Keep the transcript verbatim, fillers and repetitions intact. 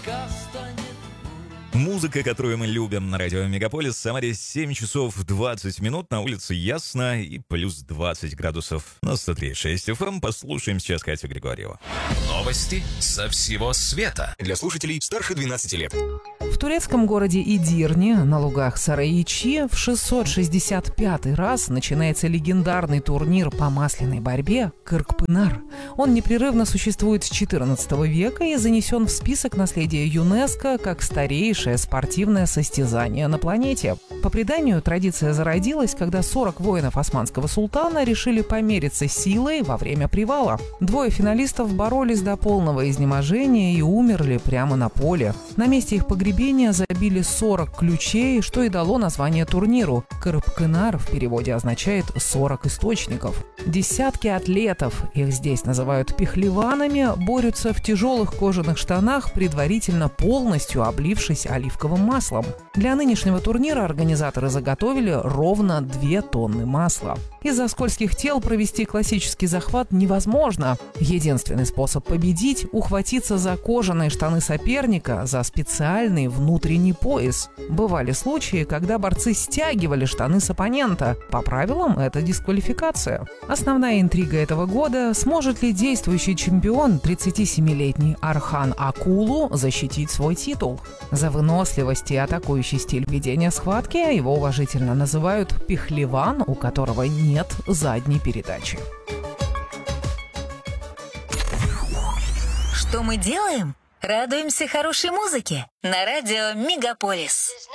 Музыка, которую мы любим на радио Мегаполис. В Самаре семь часов двадцать минут, на улице ясно и плюс двадцать градусов. На сто три и шесть эф эм послушаем сейчас Катю Григорьеву. Новости со всего света для слушателей старше двенадцати лет. В турецком городе Идирне на лугах Сарайичи в шестьсот шестьдесят пятый раз начинается легендарный турнир по масляной борьбе Кыркпынар. Он непрерывно существует с четырнадцатого века и занесен в список наследия ЮНЕСКО как старейшее спортивное состязание на планете. По преданию, традиция зародилась, когда сорок воинов османского султана решили помериться силой во время привала. Двое финалистов боролись до полного изнеможения и умерли прямо на поле. На месте их погребения забили сорок ключей, что и дало название турниру. Кыркпынар в переводе означает «сорок источников». Десятки атлетов, их здесь называют пехлеванами, борются в тяжелых кожаных штанах, предварительно полностью облившись оливковым маслом. Для нынешнего турнира организаторы заготовили ровно две тонны масла. Из-за скользких тел провести классический захват невозможно. Единственный способ победить – ухватиться за кожаные штаны соперника, за специальный внутренний пояс. Бывали случаи, когда борцы стягивали штаны с оппонента. По правилам это дисквалификация. Основная интрига этого года – сможет ли действующий чемпион, тридцатисемилетний Архан Акулу, защитить свой титул. За выносливость и атакующий стиль ведения схватки его уважительно называют пехлеван, у которого нет задней передачи. Что мы делаем? Радуемся хорошей музыке на радио Мегаполис.